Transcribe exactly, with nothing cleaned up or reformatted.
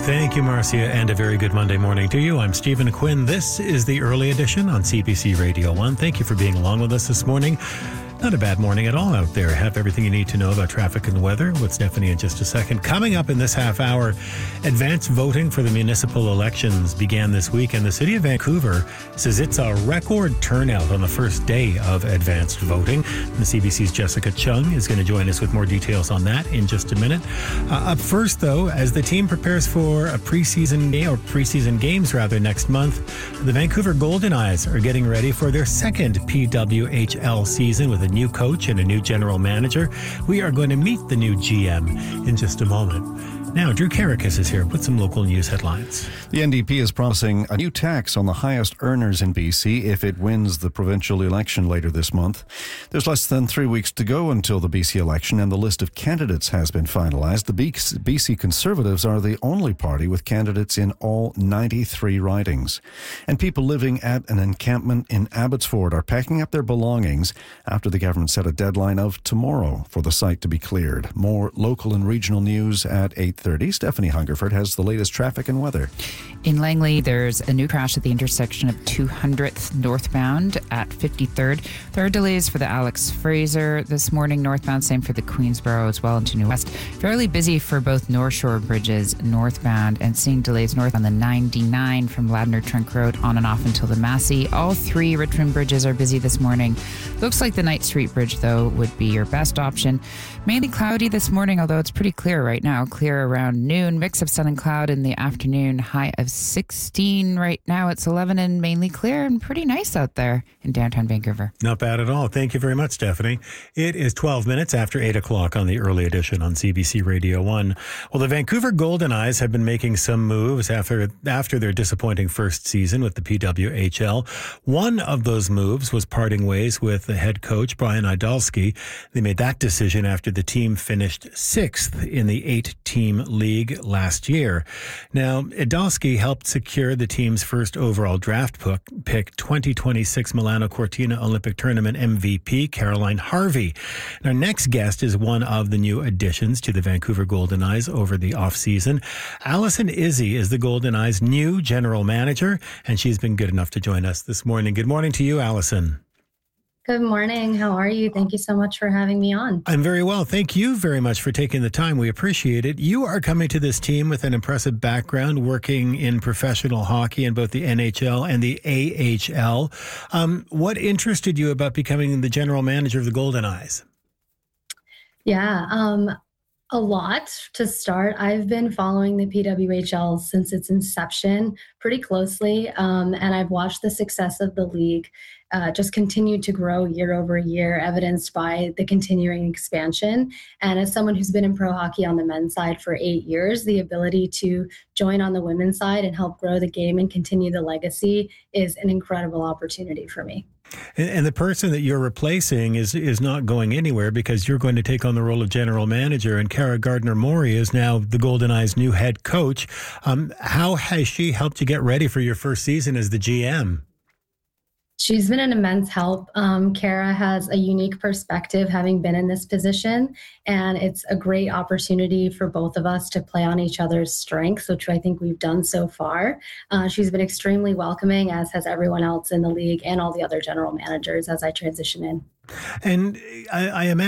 Thank you, Marcia, and a very good Monday morning to you. I'm Stephen Quinn. This is the Early Edition on C B C Radio one. Thank you for being along with us this morning. Not a bad morning at all out there. Have everything you need to know about traffic and weather with Stephanie in just a second. Coming up in this half hour, advanced voting for the municipal elections began this week, and the City of Vancouver says it's a record turnout on the first day of advanced voting. The C B C's Jessica Chung is going to join us with more details on that in just a minute. Uh, up first, though, as the team prepares for a preseason game, or preseason games rather, next month, the Vancouver Golden Eyes are getting ready for their second P W H L season with a new coach and a new general manager. We are going to meet the new G M in just a moment. Now, Drew Karakis is here with some local news headlines. The N D P is promising a new tax on the highest earners in B C if it wins the provincial election later this month. There's less than three weeks to go until the B C election, and the list of candidates has been finalized. The B C Conservatives are the only party with candidates in all ninety-three ridings. And people living at an encampment in Abbotsford are packing up their belongings after the government set a deadline of tomorrow for the site to be cleared. More local and regional news at eight thirty. Stephanie Hungerford has the latest traffic and weather. In Langley, there's a new crash at the intersection of two hundredth northbound at fifty-third. There are delays for the Alex Fraser this morning northbound, same for the Queensboro as well into New West. Fairly busy for both North Shore bridges northbound, and seeing delays north on the ninety-nine from Ladner Trunk Road on and off until the Massey. All three Richmond bridges are busy this morning. Looks like the Knight Street Bridge, though, would be your best option. Mainly cloudy this morning, although it's pretty clear right now. Clear around noon, mix of sun and cloud in the afternoon, high of sixteen. Right now it's eleven and mainly clear and pretty nice out there in downtown Vancouver. Not bad at all. Thank you very much, Stephanie. It is twelve minutes after eight o'clock on the Early Edition on C B C Radio one. Well, the Vancouver Golden Eyes have been making some moves after after their disappointing first season with the P W H L. One of those moves was parting ways with the head coach, Brian Idalski. They made that decision after the team finished sixth in the eight-team league last year. Now, Idalski helped secure the team's first overall draft pick, twenty twenty-six Milano Cortina Olympic Tournament M V P, Caroline Harvey. And our next guest is one of the new additions to the Vancouver Golden Eyes over the offseason. Allison Izzy is the Golden Eyes' new general manager, and she's been good enough to join us this morning. Good morning to you, Allison. Good morning. How are you? Thank you so much for having me on. I'm very well. Thank you very much for taking the time. We appreciate it. You are coming to this team with an impressive background working in professional hockey in both the N H L and the A H L. Um, what interested you about becoming the general manager of the Golden Eyes? Yeah, um, a lot to start. I've been following the P W H L since its inception pretty closely, um, and I've watched the success of the league Uh, just continue to grow year over year, evidenced by the continuing expansion. And as someone who's been in pro hockey on the men's side for eight years, the ability to join on the women's side and help grow the game and continue the legacy is an incredible opportunity for me. And, and the person that you're replacing is is not going anywhere because you're going to take on the role of general manager, and Kara Gardner-Mori is now the Golden Eyes' new head coach. Um, how has she helped you get ready for your first season as the G M? She's been an immense help. Um, Kara has a unique perspective having been in this position, and it's a great opportunity for both of us to play on each other's strengths, which I think we've done so far. Uh, she's been extremely welcoming, as has everyone else in the league and all the other general managers as I transition in. And I, I imagine